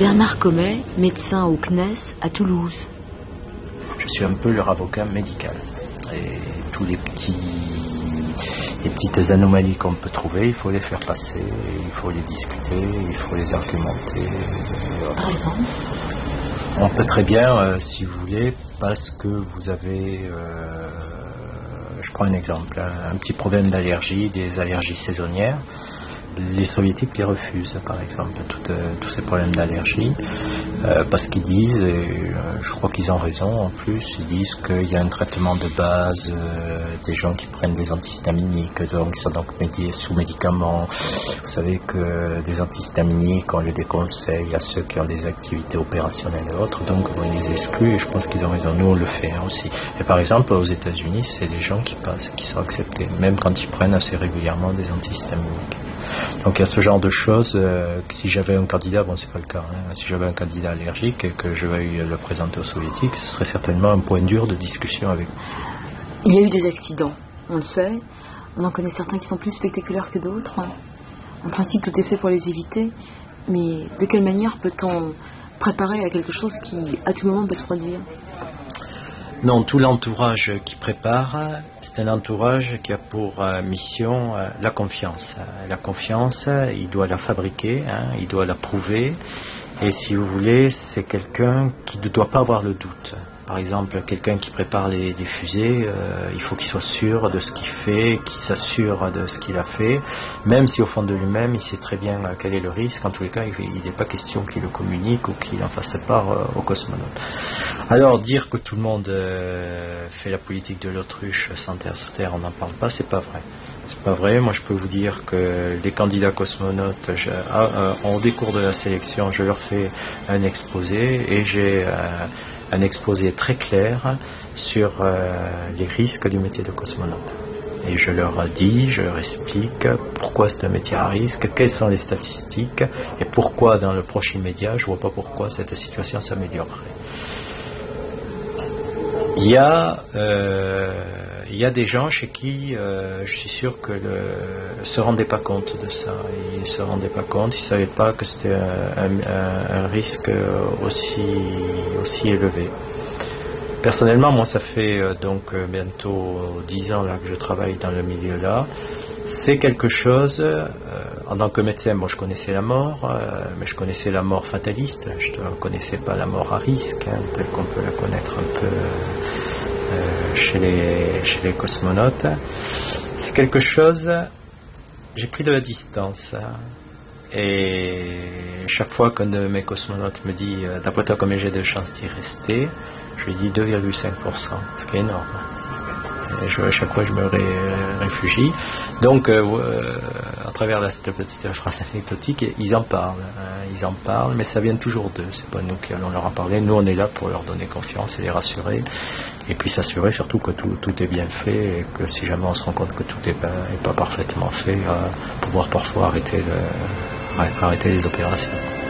Bernard Comet, médecin au CNES à Toulouse. Je suis un peu leur avocat médical. Et tous les petites anomalies qu'on peut trouver, il faut les faire passer, il faut les discuter, il faut les argumenter. Par exemple ? On peut très bien, si vous voulez, parce que vous avez, je prends un exemple, un petit problème d'allergie, des allergies saisonnières. Les soviétiques les refusent, par exemple, tous ces problèmes d'allergie, parce qu'ils disent, et je crois qu'ils ont raison en plus, ils disent qu'il y a un traitement de base, des gens qui prennent des antihistaminiques, donc ils sont donc sous médicaments. Vous savez que des antihistaminiques, on les déconseille à ceux qui ont des activités opérationnelles et autres, donc on les exclut, et je pense qu'ils ont raison. Nous on le fait aussi. Et par exemple aux États-Unis, c'est des gens qui passent, qui sont acceptés, même quand ils prennent assez régulièrement des antihistaminiques. Donc il y a ce genre de choses que si j'avais un candidat, bon c'est pas le cas, si j'avais un candidat allergique et que je vais le présenter aux soviétiques, ce serait certainement un point dur de discussion avec lui. Il y a eu des accidents, on le sait, on en connaît certains qui sont plus spectaculaires que d'autres. En principe tout est fait pour les éviter, mais de quelle manière peut-on préparer à quelque chose qui à tout moment peut se produire ? Non, tout l'entourage qui prépare, c'est un entourage qui a pour mission la confiance. La confiance, il doit la fabriquer, il doit la prouver. Et si vous voulez, c'est quelqu'un qui ne doit pas avoir le doute. Par exemple, quelqu'un qui prépare les fusées, il faut qu'il soit sûr de ce qu'il fait, qu'il s'assure de ce qu'il a fait, même si au fond de lui-même, il sait très bien quel est le risque. En tous les cas, il n'est pas question qu'il le communique ou qu'il en fasse part aux cosmonautes. Alors, dire que tout le monde fait la politique de l'autruche sans terre sous terre, on n'en parle pas, c'est pas vrai. C'est pas vrai. Moi, je peux vous dire que les candidats cosmonautes, au décours de la sélection, je leur fais un exposé et j'ai un exposé très clair sur les risques du métier de cosmonaute. Et je leur dis, je leur explique pourquoi c'est un métier à risque, quelles sont les statistiques et pourquoi dans le proche immédiat, je ne vois pas pourquoi cette situation s'améliorerait. Il y a des gens chez qui je suis sûr que se rendaient pas compte de ça. Ils se rendaient pas compte, ils savaient pas que c'était un risque aussi élevé. Personnellement, moi, ça fait donc bientôt 10 ans là que je travaille dans le milieu là. C'est quelque chose, en tant que médecin, moi je connaissais la mort, mais je connaissais la mort fataliste, je ne connaissais pas la mort à risque, telle qu'on peut la connaître un peu chez les cosmonautes. C'est quelque chose, j'ai pris de la distance, et chaque fois qu'un de mes cosmonautes me dit « d'après toi combien j'ai de chances d'y rester ?» je lui dis 2,5%, ce qui est énorme. Et à chaque fois je me réfugie. Donc à travers cette petite phrase anecdotique, ils en parlent, mais ça vient toujours d'eux, c'est pas nous qui allons leur en parler. Nous on est là pour leur donner confiance et les rassurer, et puis s'assurer surtout que tout est bien fait, et que si jamais on se rend compte que tout est pas parfaitement fait, pouvoir parfois arrêter les opérations.